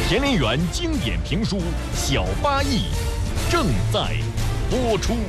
田连元经典评书《小八义》正在播出。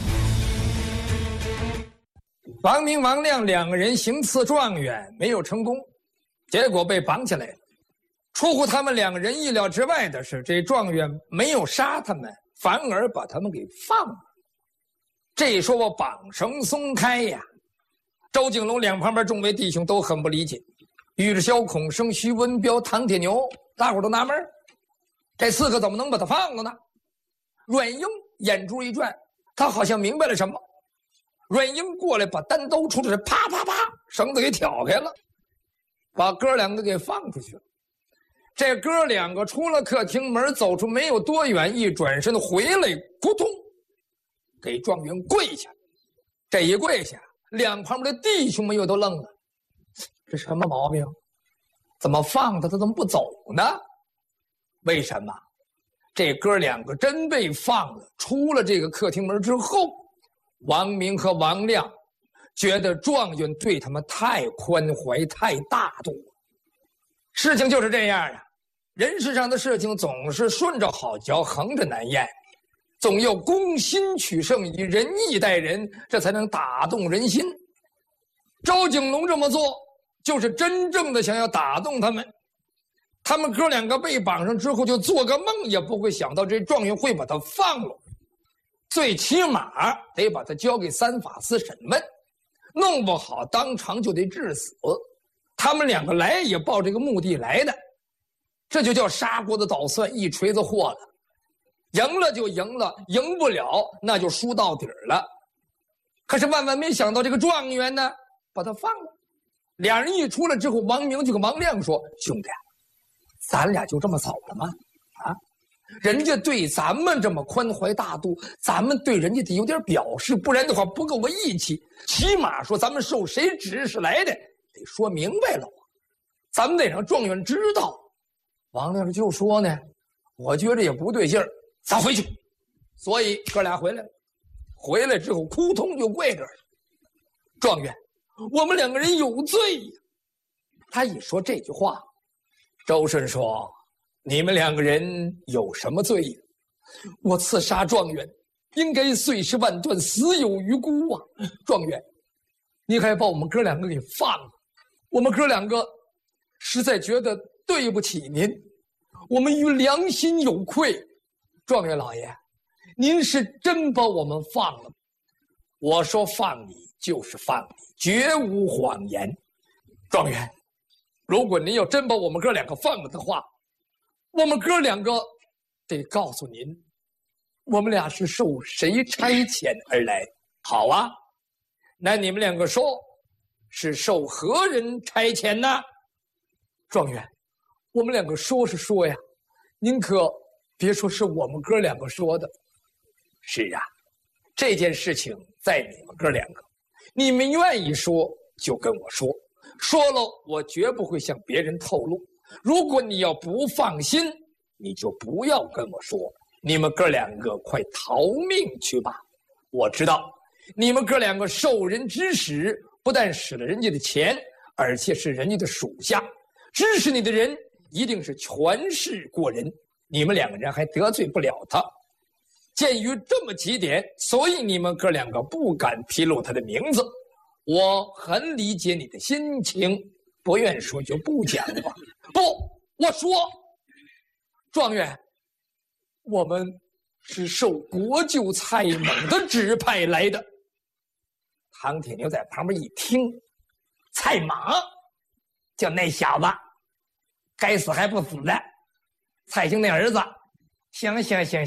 王明、王亮两个人行刺状元没有成功，结果被绑起来了。出乎他们两个人意料之外的是，这状元没有杀他们，反而把他们给放了。这一说我绑绳松开呀，周景龙两旁边众位弟兄都很不理解。尉迟萧、孔生、徐文彪、唐铁牛，大伙都纳闷，这四个怎么能把他放了呢？阮英眼珠一转，他好像明白了什么。阮英过来把单刀出来，啪啪啪，绳子给挑开了，把哥两个给放出去了。这哥两个出了客厅门，走出没有多远，一转身回来，扑通，给状元跪下。这一跪下，两旁边的弟兄们又都愣了，这什么毛病？怎么放他，他怎么不走呢？为什么？这哥两个真被放了，出了这个客厅门之后，王明和王亮觉得状元对他们太宽怀、太大度了。事情就是这样啊，人世上的事情总是顺着好嚼，横着难咽，总要攻心取胜，以仁义待人，这才能打动人心。周景龙这么做，就是真正的想要打动他们。他们哥两个被绑上之后，就做个梦也不会想到这状元会把他放了，最起码得把他交给三法司审问，弄不好当场就得致死。他们两个来也抱这个目的来的，这就叫砂锅子捣蒜，一锤子和了。赢了就赢了，赢不了那就输到底了。可是万万没想到，这个状元呢，把他放了。俩人一出来之后，王明就跟王亮说：“兄弟，咱俩就这么走了吗？啊，人家对咱们这么宽怀大度，咱们对人家得有点表示，不然的话不够个义气。起码说咱们受谁指使来的，得说明白了。咱们得让状元知道。”王亮就说呢：“我觉得也不对劲儿，咱回去。”所以哥俩回来了，回来之后扑通就跪这儿了。状元，我们两个人有罪呀！他一说这句话，周顺说：“你们两个人有什么罪呀？我刺杀状元，应该碎尸万段，死有余辜啊！状元，你还把我们哥两个给放了，我们哥两个实在觉得对不起您，我们于良心有愧。状元老爷，您是真把我们放了？我说放你就是放你，绝无谎言。状元，如果您要真把我们哥两个放了的话，我们哥两个得告诉您，我们俩是受谁差遣而来。好啊，那你们两个说，是受何人差遣呢？状元，我们两个说是说呀，您可别说是我们哥两个说的。是啊，这件事情在你们哥两个，你们愿意说就跟我说，说了我绝不会向别人透露。如果你要不放心，你就不要跟我说，你们哥两个快逃命去吧。我知道你们哥两个受人指使，不但使了人家的钱，而且是人家的属下，指使你的人一定是权势过人，你们两个人还得罪不了他。鉴于这么几点，所以你们哥两个不敢披露他的名字。我很理解你的心情，不愿说就不讲吧。不，我说，状元，我们是受国舅蔡猛的指派来的。唐铁牛在旁边一听，蔡猛，就那小子，该死还不死的，蔡兴那儿子。行，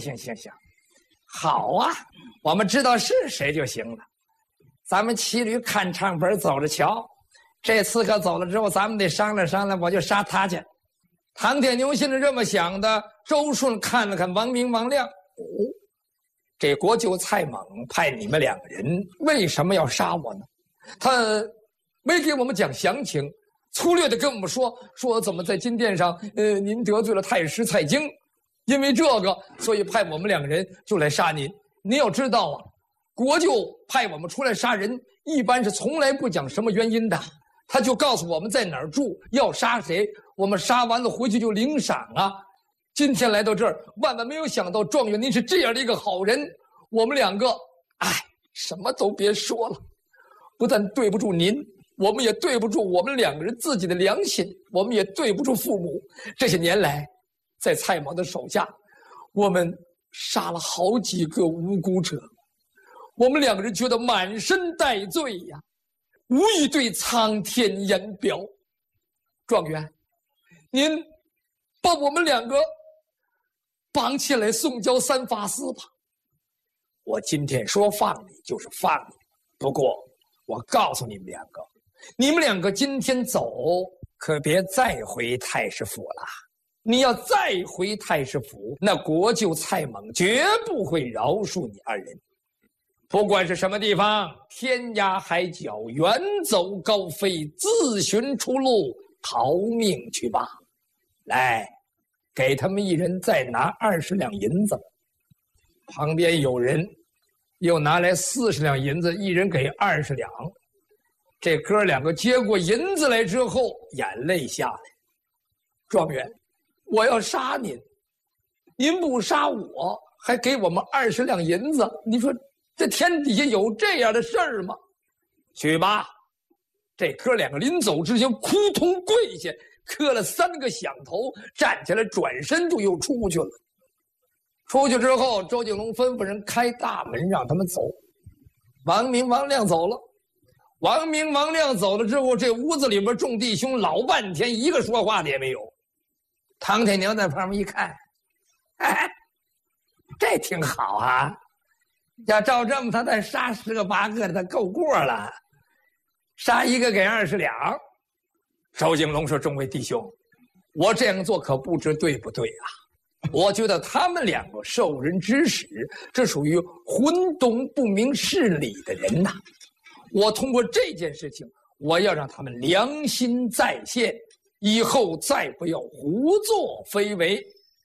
好啊，我们知道是谁就行了。咱们骑驴看唱本，走着瞧。这刺客走了之后，咱们得商量商量，我就杀他去。唐铁牛心里这么想的。周顺看了看王明、王亮，这国舅蔡猛派你们两个人，为什么要杀我呢？他没给我们讲详情，粗略的跟我们说怎么在金殿上，您得罪了太师蔡京，因为这个，所以派我们两个人就来杀您。您要知道啊，国舅派我们出来杀人，一般是从来不讲什么原因的，他就告诉我们在哪儿住，要杀谁，我们杀完了回去就领赏啊。 今天来到这儿，万万没有想到，状元您是这样的一个好人。我们两个，什么都别说了，不但对不住您，我们也对不住我们两个人自己的良心，我们也对不住父母。这些年来，在蔡某的手下，我们杀了好几个无辜者，我们两个人觉得满身带罪呀，无意对苍天言表。状元，您把我们两个绑起来送交三法司吧。我今天说放你就是放你，不过我告诉你们两个今天走可别再回太师府了。你要再回太师府，那国舅蔡猛绝不会饶恕你二人。不管是什么地方，天涯海角，远走高飞，自寻出路，逃命去吧。来，给他们一人再拿20两银子。旁边有人又拿来40两银子，一人给20两。这哥两个接过银子来之后，眼泪下来。状元，我要杀您，您不杀我，还给我们20两银子，你说这天底下有这样的事儿吗？去吧。这哥两个临走之前扑通跪下，磕了3个响头，站起来转身就又出去了。出去之后，周景龙吩咐人开大门让他们走。王明、王亮走了。王明、王亮走了之后，这屋子里边众弟兄老半天一个说话的也没有。唐铁牛在旁边一看，这挺好啊，要照这么他再杀10个8个的，他够过了。杀一个给20两。周景龙说：“众位弟兄，我这样做可不知对不对啊？我觉得他们两个受人指使，这属于混懂不明事理的人呐。我通过这件事情，我要让他们良心再现，以后再不要胡作非为。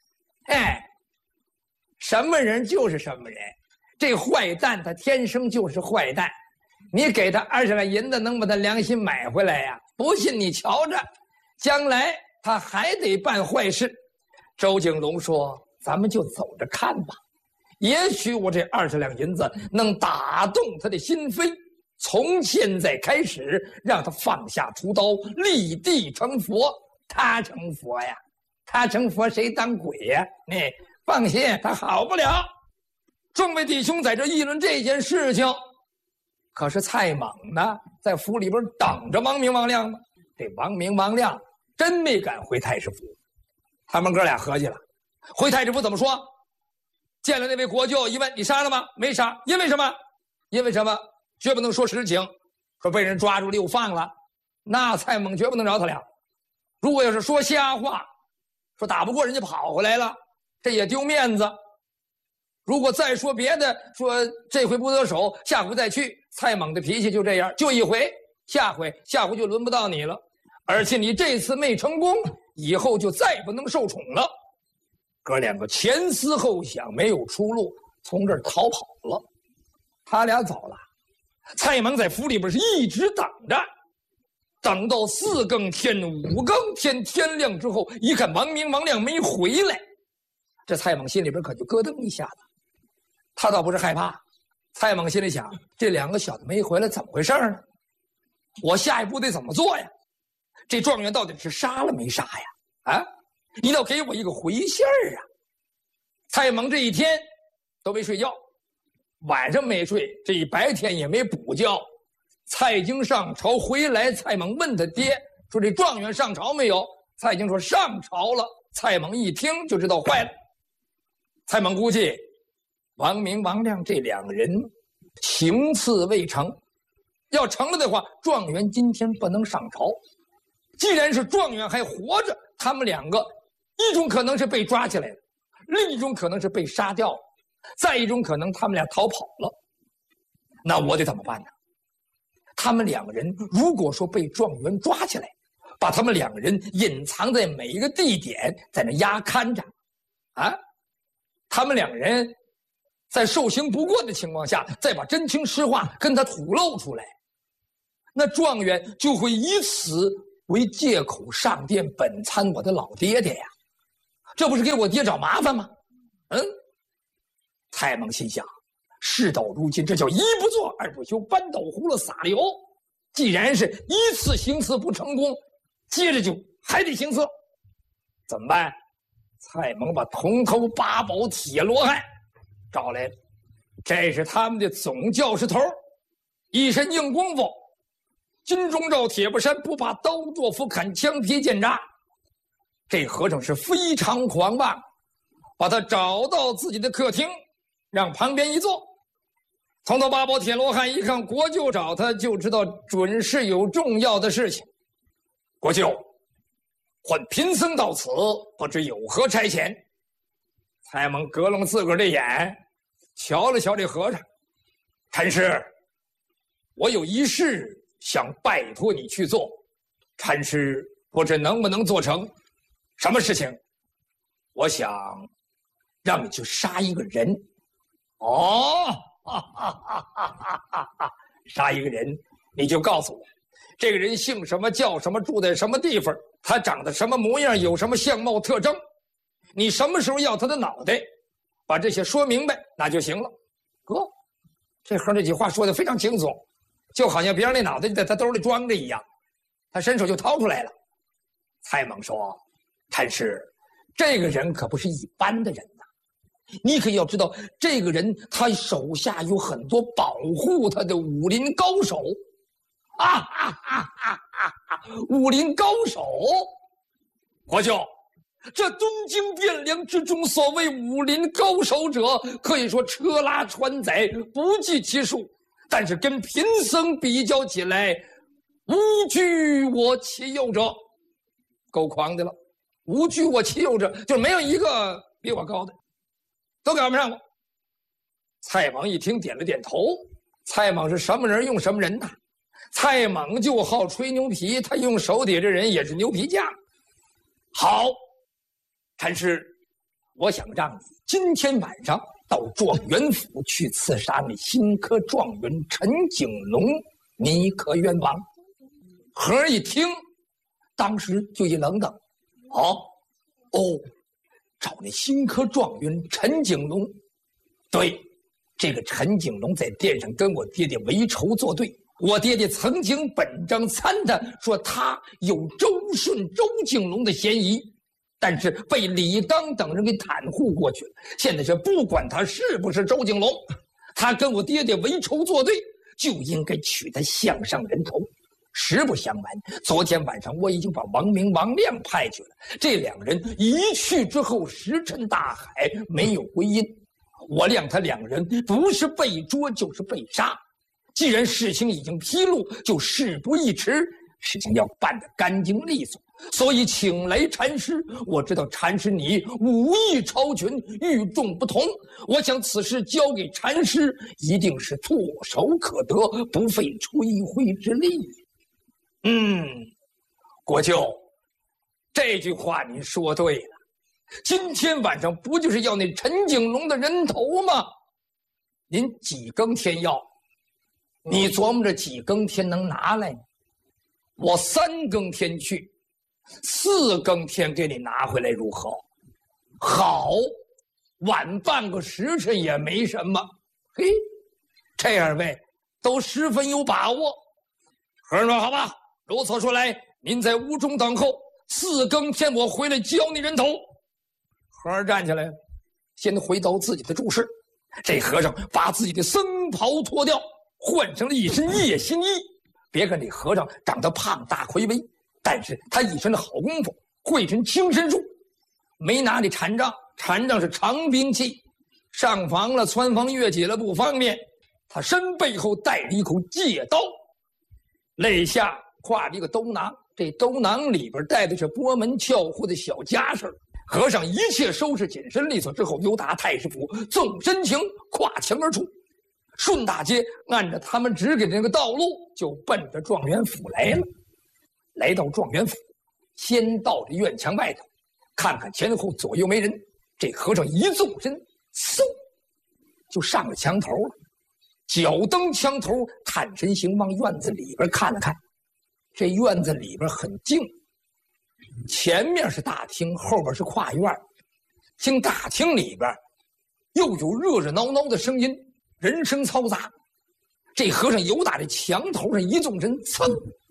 什么人就是什么人，这坏蛋他天生就是坏蛋。你给他20两银子，能把他良心买回来呀？不信你瞧着，将来他还得办坏事。”周景龙说：“咱们就走着看吧，也许我这20两银子能打动他的心扉。从现在开始，让他放下屠刀，立地成佛。他成佛呀，他成佛谁当鬼呀？你放心，他好不了。”众位弟兄在这议论这件事情，可是蔡猛呢，在府里边等着王明、王亮呢。这王明、王亮真没敢回太师府。他们哥俩合计了，回太师府怎么说？见了那位国舅一问：“你杀了吗？”“没杀。”“因为什么？”“因为什么？”绝不能说实情，说被人抓住了又放了，那蔡猛绝不能饶他俩。如果要是说瞎话，说打不过人家跑回来了，这也丢面子。如果再说别的，说这回不得手，下回再去，蔡猛的脾气就这样，就一回，下回就轮不到你了。而且你这次没成功，以后就再不能受宠了。哥两个前思后想，没有出路，从这儿逃跑了。他俩走了，蔡猛在府里边是一直等着，等到4更天、5更天，天亮之后，一看王明、王亮没回来，这蔡猛心里边可就咯噔一下子。他倒不是害怕，蔡猛心里想：这2个小子没回来，怎么回事呢？我下一步得怎么做呀？这状元到底是杀了没杀呀？你要给我一个回信儿啊！蔡猛这一天都没睡觉，晚上没睡，这一白天也没补觉。蔡京上朝回来，蔡猛问他爹说：“这状元上朝没有？”蔡京说：“上朝了。”蔡猛一听就知道坏了。蔡猛估计王明、王亮这2个人行刺未成，要成了的话，状元今天不能上朝。既然是状元还活着，他们2个一种可能是被抓起来了，另一种可能是被杀掉了，再一种可能他们俩逃跑了。那我得怎么办呢？他们2个人如果说被状元抓起来，把他们2个人隐藏在每一个地点，在那压看着，他们2个人在受刑不过的情况下，再把真情实话跟他吐露出来，那状元就会以此为借口上殿本参我的老爹爹呀。 这不是给我爹找麻烦吗？蔡蒙心想，事到如今，这叫一不做二不休，搬倒葫芦撒了油。既然是一次行刺不成功，接着就还得行刺，怎么办？蔡蒙把铜头八宝铁罗汉找来了，这是他们的总教师头，一身硬功夫，金钟罩铁布衫，不怕刀剁斧砍，枪劈剑扎。这和尚是非常狂妄，把他找到自己的客厅，让旁边一坐。铜头八宝铁罗汉一看国舅找他，就知道准是有重要的事情。国舅，唤贫僧到此，不知有何差遣？蔡蒙隔楞自个儿的眼，瞧了瞧这和尚，禅师，我有一事想拜托你去做，禅师不知能不能做成？什么事情？我想让你去杀一个人。哦，杀一个人，你就告诉我，这个人姓什么叫什么，住在什么地方，他长得什么模样，有什么相貌特征，你什么时候要他的脑袋，把这些说明白，那就行了。哥，这和这句话说的非常清楚，就好像别人那脑袋就在他兜里装着一样，他伸手就掏出来了。蔡蒙说，禅师，这个人可不是一般的人呐，你可要知道，这个人他手下有很多保护他的武林高手。武林高手！国舅，这东京汴梁之中，所谓武林高手者，可以说车拉船载，不计其数。但是跟贫僧比较起来，无居我其右者。够狂的了，无居我其右者，就没有一个比我高的，都赶不上我。蔡蒙一听，点了点头。蔡蒙是什么人用什么人呐？蔡蒙就好吹牛皮，他用手底下这人也是牛皮匠。好，禅师，我想让你今天晚上到状元府去刺杀那新科状元陈景龙，你可愿往？和儿一听，当时就一愣愣。找那新科状元陈景龙。对，这个陈景龙在殿上跟我爹爹为仇作对，我爹爹曾经本章参他，说他有周顺、周景龙的嫌疑，但是被李当等人给袒护过去了。现在是不管他是不是周景龙，他跟我爹爹为仇作对，就应该取他项上人头。实不相瞒，昨天晚上我已经把王明、王亮派去了，这两人一去之后石沉大海，没有归因。我谅他两人不是被捉就是被杀。既然事情已经披露，就事不宜迟，事情要办得干净利索，所以请来禅师。我知道禅师你武艺超群，与众不同，我想此事交给禅师，一定是唾手可得，不费吹灰之力。国舅，这句话你说对了。今天晚上不就是要那陈景龙的人头吗？您几更天要？你琢磨着几更天能拿来呢？我3更天去，4更天给你拿回来如何？好，晚半个时辰也没什么。嘿，这二位都十分有把握。和尚说好吧，如此说来，您在屋中等候，4更天我回来交你人头。和尚站起来了，先回到自己的住室。这和尚把自己的僧袍脱掉，换成了一身叶心衣。别看这和尚长得胖大魁伟，但是他一身的好功夫，会成轻身术，没拿那禅杖，禅杖是长兵器，上房了窜房跃起了不方便。他身背后带了一口戒刀，肋下挎着一个兜囊，这兜囊里边带的是波门翘户的小家事。和尚一切收拾紧身利索之后，由打太师府纵身行，跨墙而出，顺大街，按着他们指给的那个道路，就奔着状元府来了。来到状元府，先到这院墙外头，看看前后左右没人。这和尚一纵身，嗖，就上了墙头了。脚蹬墙头，探身行往院子里边看了看。这院子里边很静，前面是大厅，后边是跨院， 听大厅里边又有热热闹闹的声音，人声嘈杂。这和尚由打这墙头上一纵身，噌